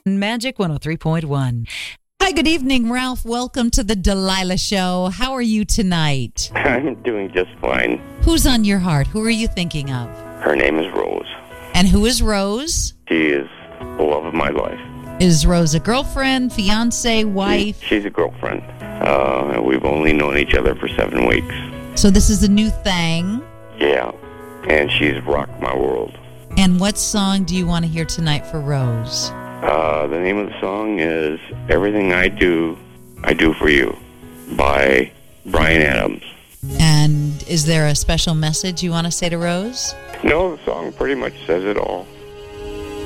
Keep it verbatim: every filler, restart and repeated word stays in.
Magic one oh three point one. Hi, good evening, Ralph. Welcome to the Delilah Show. How are you tonight? I'm doing just fine. Who's on your heart? Who are you thinking of? Her name is Rose. And who is Rose? She is the love of my life. Is Rose a girlfriend, fiance, wife? She, she's a girlfriend. Uh, we've only known each other for seven weeks. So this is a new thing? Yeah, and she's rocked my world. And what song do you want to hear tonight for Rose? Uh, the name of the song is Everything I Do, I Do For You by Bryan Adams. And is there a special message you want to say to Rose? No, the song pretty much says it all.